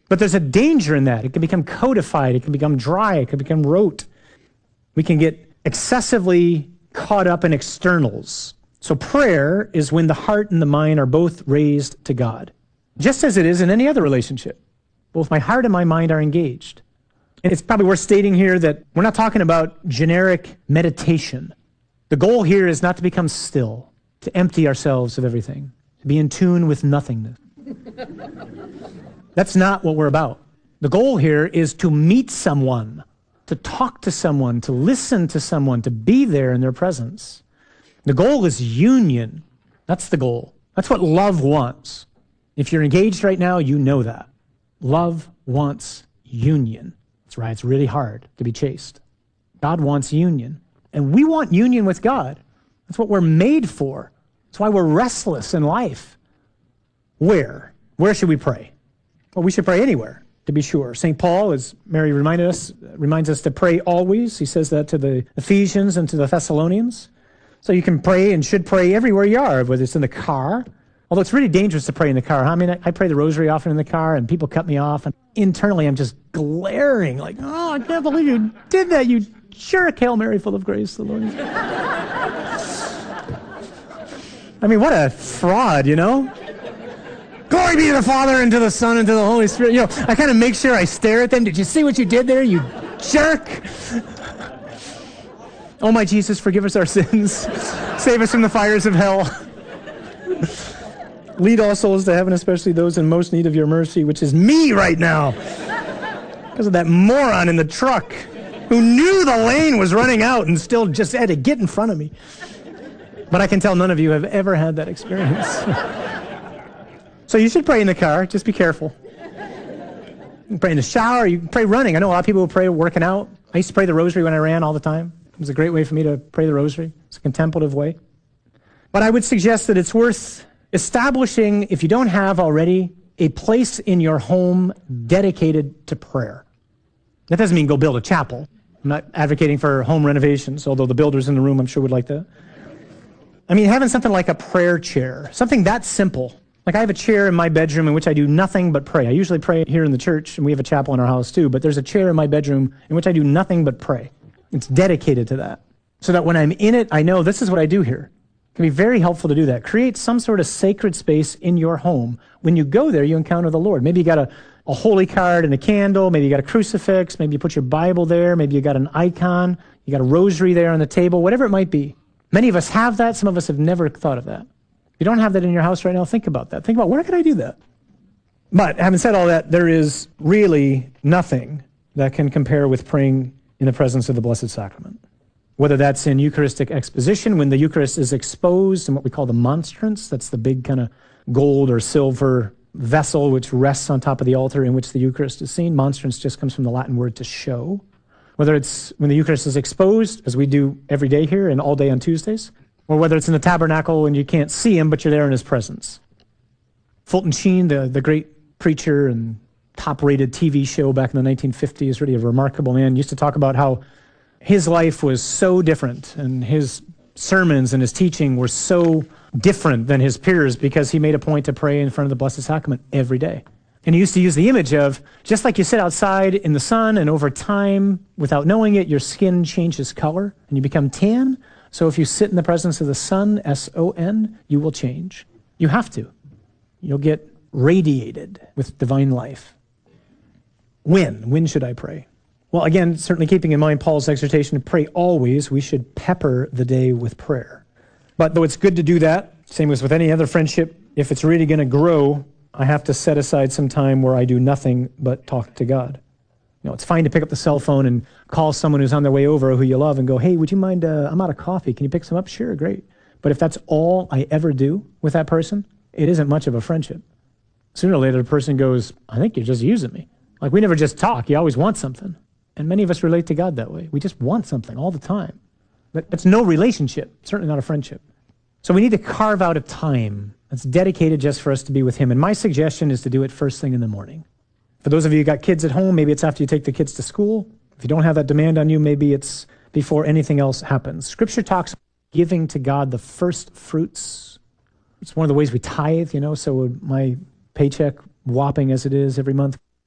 But there's a danger in that. It can become codified. It can become dry. It can become rote. We can get excessively caught up in externals. So prayer is when the heart and the mind are both raised to God, just as it is in any other relationship. Both my heart and my mind are engaged. And it's probably worth stating here that we're not talking about generic meditation. The goal here is not to become still, to empty ourselves of everything, to be in tune with nothingness. That's not what we're about. The goal here is to meet someone, to talk to someone, to listen to someone, to be there in their presence. The goal is union. That's the goal. That's what love wants. If you're engaged right now, you know that. Love wants union. That's right. It's really hard to be chaste. God wants union. And we want union with God. That's what we're made for. That's why we're restless in life. Where? Where should we pray? Well, we should pray anywhere, to be sure. St. Paul, as Mary reminds us to pray always. He says that to the Ephesians and to the Thessalonians. So you can pray and should pray everywhere you are, whether it's in the car. Although it's really dangerous to pray in the car. I mean, I pray the rosary often in the car, and people cut me off. And internally, I'm just glaring, like, oh, I can't believe you did that, you jerk. Hail Mary, full of grace, the Lord is with you. I mean, what a fraud, you know? Glory be to the Father, and to the Son, and to the Holy Spirit. You know, I kind of make sure I stare at them. Did you see what you did there, you jerk? Oh, my Jesus, forgive us our sins. Save us from the fires of hell. Lead all souls to heaven, especially those in most need of your mercy, which is me right now. Because of that moron in the truck who knew the lane was running out and still just had to get in front of me. But I can tell none of you have ever had that experience. So you should pray in the car. Just be careful. You can pray in the shower. You can pray running. I know a lot of people who pray working out. I used to pray the rosary when I ran all the time. It was a great way for me to pray the rosary. It's a contemplative way. But I would suggest that it's worth establishing, if you don't have already, a place in your home dedicated to prayer. That doesn't mean go build a chapel. I'm not advocating for home renovations, although the builders in the room I'm sure would like that. I mean, having something like a prayer chair, something that simple. Like I have a chair in my bedroom in which I do nothing but pray. I usually pray here in the church, and we have a chapel in our house too, but there's a chair in my bedroom in which I do nothing but pray. It's dedicated to that. So that when I'm in it, I know this is what I do here. It can be very helpful to do that. Create some sort of sacred space in your home. When you go there, you encounter the Lord. Maybe you got a holy card and a candle. Maybe you got a crucifix. Maybe you put your Bible there. Maybe you got an icon. You got a rosary there on the table, whatever it might be. Many of us have that. Some of us have never thought of that. If you don't have that in your house right now, think about that. Think about, where can I do that? But having said all that, there is really nothing that can compare with praying in the presence of the Blessed Sacrament. Whether that's in Eucharistic exposition, when the Eucharist is exposed in what we call the monstrance, that's the big kind of gold or silver vessel which rests on top of the altar in which the Eucharist is seen. Monstrance just comes from the Latin word to show. Whether it's when the Eucharist is exposed, as we do every day here and all day on Tuesdays, or whether it's in the tabernacle and you can't see him, but you're there in his presence. Fulton Sheen, the great preacher and top-rated TV show back in the 1950s, really a remarkable man, used to talk about how his life was so different and his sermons and his teaching were so different than his peers because he made a point to pray in front of the Blessed Sacrament every day. And he used to use the image of, just like you sit outside in the sun and over time, without knowing it, your skin changes color and you become tan. So if you sit in the presence of the sun, S-O-N, you will change. You have to. You'll get radiated with divine life. When should I pray? Well, again, certainly keeping in mind Paul's exhortation to pray always, we should pepper the day with prayer. But though it's good to do that, same as with any other friendship, if it's really going to grow, I have to set aside some time where I do nothing but talk to God. You know, it's fine to pick up the cell phone and call someone who's on their way over who you love and go, hey, would you mind, I'm out of coffee. Can you pick some up? Sure, great. But if that's all I ever do with that person, it isn't much of a friendship. Sooner or later, the person goes, I think you're just using me. Like, we never just talk. You always want something. And many of us relate to God that way. We just want something all the time. That's no relationship, certainly not a friendship. So we need to carve out a time that's dedicated just for us to be with him. And my suggestion is to do it first thing in the morning. For those of you who got kids at home, maybe it's after you take the kids to school. If you don't have that demand on you, maybe it's before anything else happens. Scripture talks about giving to God the first fruits. It's one of the ways we tithe, you know, so my paycheck, whopping as it is every month,